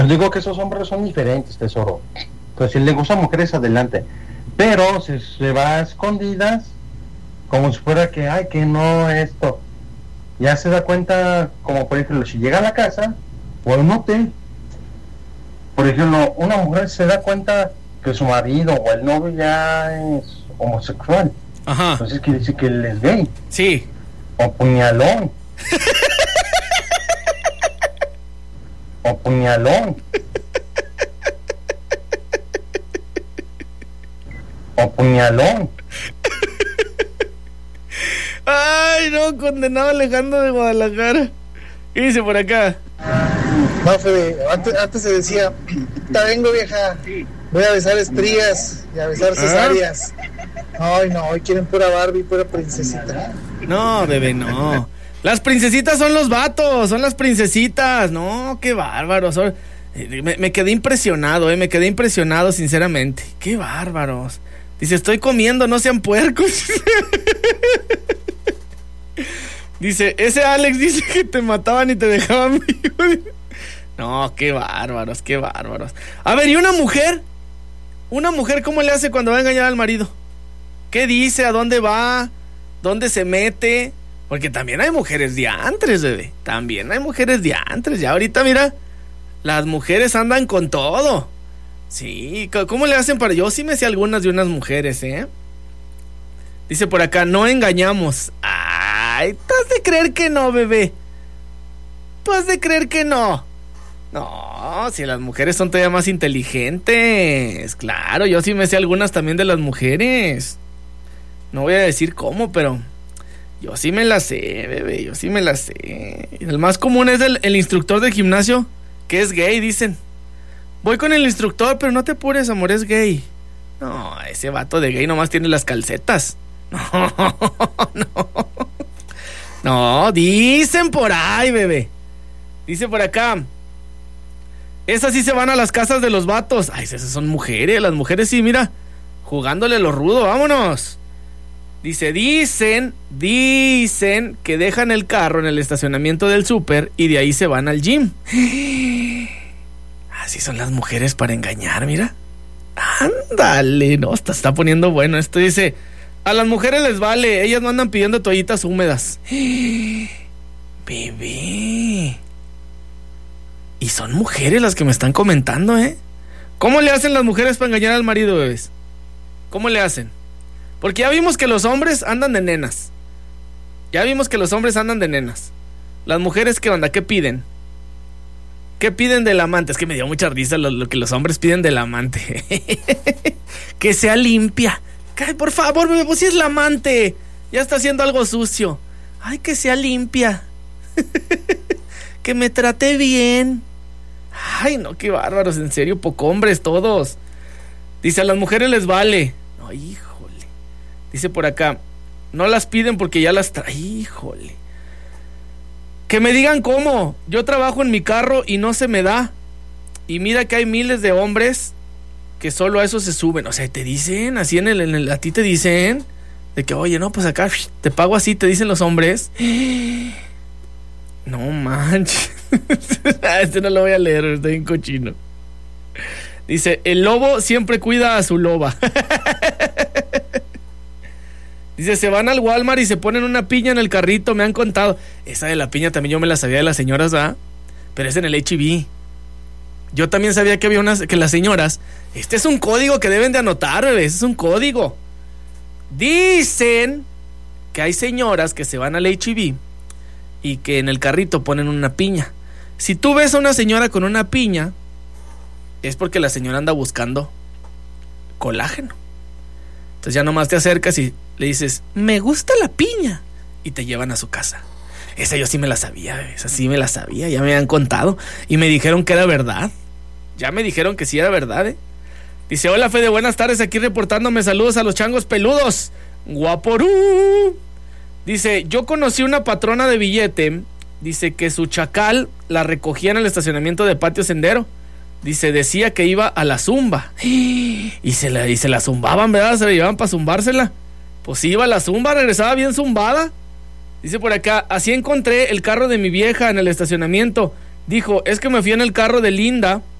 Yo digo que esos hombres son diferentes, tesoro. Pues si le gustan mujeres, adelante. Pero si se va a escondidas, como si fuera que, ay, que no esto. Ya se da cuenta, como por ejemplo, si llega a la casa o al motel, por ejemplo, una mujer se da cuenta que su marido o el novio ya es homosexual. Ajá. Entonces quiere decir que él es gay. Sí. O puñalón. O puñalón. O puñalón. Ay, no, condenado Alejandro de Guadalajara. ¿Qué dice por acá? No, Fede, antes se decía, te vengo vieja, voy a besar estrías y a besar cesáreas. Ay, no, hoy quieren pura Barbie, pura princesita. No, bebé, no. Las princesitas son los vatos, son las princesitas. No, qué bárbaros. Me quedé impresionado, sinceramente. Qué bárbaros. Dice, estoy comiendo, no sean puercos. Dice, ese Alex dice que te mataban y te dejaban vivo. No, qué bárbaros, qué bárbaros. A ver, ¿y una mujer? ¿Una mujer cómo le hace cuando va a engañar al marido? ¿Qué dice? ¿A dónde va? ¿Dónde se mete? Porque también hay mujeres diantres, bebé. También hay mujeres diantres. Ya ahorita, mira, las mujeres andan con todo. Sí, ¿cómo le hacen para...? Yo sí me sé algunas de unas mujeres, ¿eh? Dice por acá, no engañamos. Ay, tú has de creer que no, bebé. Tú has de creer que no. No, si las mujeres son todavía más inteligentes. Claro, yo sí me sé algunas también de las mujeres. No voy a decir cómo, pero yo sí me las sé, bebé, yo sí me las sé. El más común es el instructor del gimnasio, que es gay, dicen. Voy con el instructor, pero no te apures, amor, es gay. No, ese vato de gay nomás tiene las calcetas. No, dicen por ahí, bebé. Dice por acá, esas sí se van a las casas de los vatos. Ay, esas son mujeres, las mujeres sí, mira, jugándole lo rudo, vámonos. Dice, dicen que dejan el carro en el estacionamiento del súper y de ahí se van al gym. Así son las mujeres para engañar, mira. Ándale, no, está poniendo bueno. Esto dice, a las mujeres les vale, ellas no andan pidiendo toallitas húmedas. Bebé. Y son mujeres las que me están comentando, ¿eh? ¿Cómo le hacen las mujeres para engañar al marido, bebés? ¿Cómo le hacen? Porque ya vimos que los hombres andan de nenas. Las mujeres, ¿qué onda? ¿Qué piden? ¿Qué piden del amante? Es que me dio mucha risa lo que los hombres piden del amante. Que sea limpia. Ay, por favor, bebé, pues si es la amante. Ya está haciendo algo sucio. Ay, que sea limpia. Que me trate bien. Ay, no, qué bárbaros, en serio, poco hombres todos. Dice, a las mujeres les vale. Ay, híjole. Dice por acá, no las piden porque ya las trae. Híjole. Que me digan cómo. Yo trabajo en mi carro y no se me da. Y mira que hay miles de hombres que solo a eso se suben. O sea, te dicen, así a ti te dicen, de que, oye, no, pues acá te pago así, te dicen los hombres. No manches. Este no lo voy a leer, estoy en cochino. Dice, el lobo siempre cuida a su loba. Dice, se van al Walmart y se ponen una piña en el carrito, me han contado. Esa de la piña también yo me la sabía de las señoras, ¿verdad? Pero es en el H-E-B. Yo también sabía que había que las señoras, este es un código que deben de anotar, bebés, es un código. Dicen que hay señoras que se van al H-E-B y que en el carrito ponen una piña. Si tú ves a una señora con una piña, es porque la señora anda buscando colágeno. Entonces ya nomás te acercas y le dices, me gusta la piña, y te llevan a su casa. Esa yo sí me la sabía, esa sí me la sabía, ya me han contado y me dijeron que era verdad. Ya me dijeron que sí era verdad, ¿eh? Dice, hola Fede, buenas tardes, aquí reportándome, saludos a los changos peludos. Guaporú. Dice, yo conocí una patrona de billete, dice que su chacal la recogía en el estacionamiento de Patio Sendero. Dice, decía que iba a la zumba. Y se la zumbaban, ¿verdad? Se la llevaban para zumbársela. Pues iba a la zumba, regresaba bien zumbada. Dice por acá, así encontré el carro de mi vieja en el estacionamiento. Dijo, es que me fui en el carro de Linda